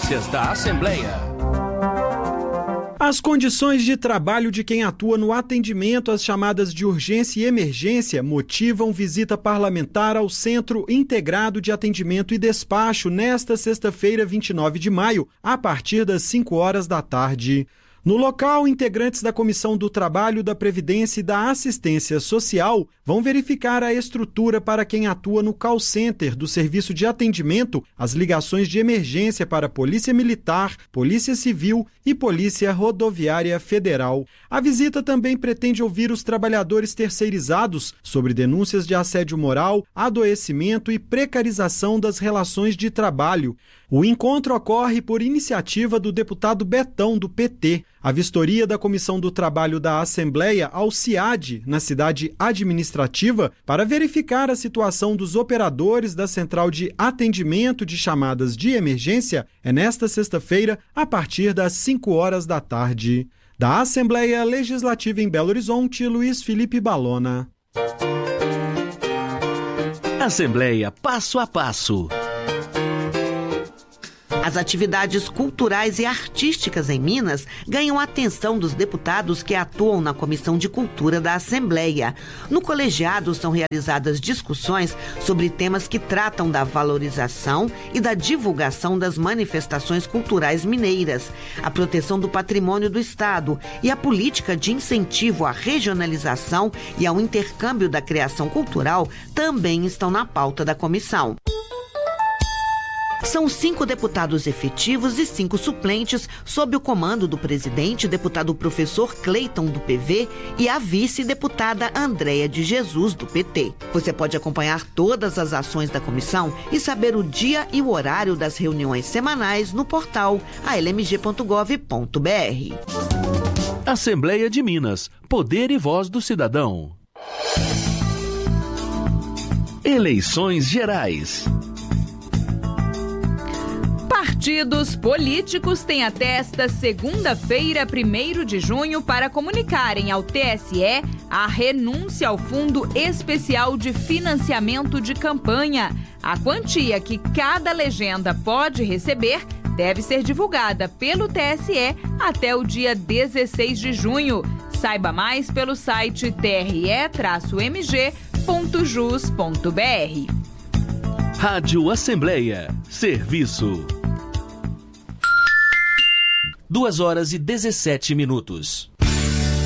Notícias da Assembleia. As condições de trabalho de quem atua no atendimento às chamadas de urgência e emergência motivam visita parlamentar ao Centro Integrado de Atendimento e Despacho nesta sexta-feira, 29 de maio, a partir das 5 horas da tarde. No local, integrantes da Comissão do Trabalho, da Previdência e da Assistência Social vão verificar a estrutura para quem atua no call center do Serviço de Atendimento às ligações de emergência para a Polícia Militar, Polícia Civil e Polícia Rodoviária Federal. A visita também pretende ouvir os trabalhadores terceirizados sobre denúncias de assédio moral, adoecimento e precarização das relações de trabalho. O encontro ocorre por iniciativa do deputado Betão, do PT. A vistoria da Comissão do Trabalho da Assembleia ao CIAD, na cidade administrativa, para verificar a situação dos operadores da Central de Atendimento de Chamadas de Emergência, é nesta sexta-feira, a partir das 5 horas da tarde. Da Assembleia Legislativa em Belo Horizonte, Luiz Felipe Balona. Assembleia Passo a Passo. As atividades culturais e artísticas em Minas ganham a atenção dos deputados que atuam na Comissão de Cultura da Assembleia. No colegiado são realizadas discussões sobre temas que tratam da valorização e da divulgação das manifestações culturais mineiras, a proteção do patrimônio do Estado e a política de incentivo à regionalização e ao intercâmbio da criação cultural também estão na pauta da comissão. São 5 deputados efetivos e 5 suplentes sob o comando do presidente, deputado professor Cleiton, do PV, e a vice-deputada Andréia de Jesus, do PT. Você pode acompanhar todas as ações da comissão e saber o dia e o horário das reuniões semanais no portal almg.gov.br. Assembleia de Minas. Poder e voz do cidadão. Eleições gerais. Partidos políticos têm até esta segunda-feira, 1º de junho, para comunicarem ao TSE a renúncia ao Fundo Especial de Financiamento de Campanha. A quantia que cada legenda pode receber deve ser divulgada pelo TSE até o dia 16 de junho. Saiba mais pelo site tre-mg.jus.br. Rádio Assembleia. Serviço. 2 horas e 17 minutos.